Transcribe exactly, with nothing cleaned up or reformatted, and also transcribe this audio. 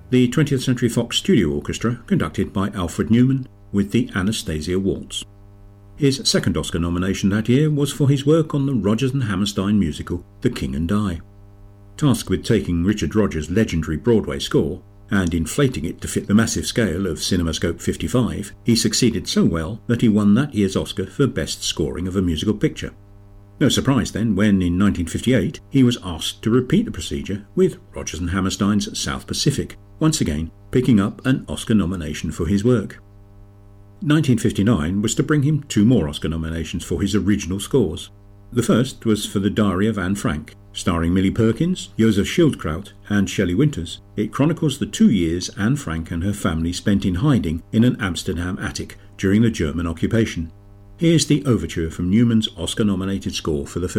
the twentieth Century Fox Studio Orchestra, conducted by Alfred Newman, with the Anastasia Waltz. His second Oscar nomination that year was for his work on the Rodgers and Hammerstein musical The King and I. Tasked with taking Richard Rodgers' legendary Broadway score and inflating it to fit the massive scale of CinemaScope fifty-five, he succeeded so well that he won that year's Oscar for Best Scoring of a Musical Picture. No surprise then when, in nineteen fifty-eight, he was asked to repeat the procedure with Rodgers and Hammerstein's South Pacific, once again picking up an Oscar nomination for his work. nineteen fifty-nine was to bring him two more Oscar nominations for his original scores. The first was for The Diary of Anne Frank. Starring Millie Perkins, Joseph Schildkraut and Shelley Winters, it chronicles the two years Anne Frank and her family spent in hiding in an Amsterdam attic during the German occupation. Here's the overture from Newman's Oscar-nominated score for the film.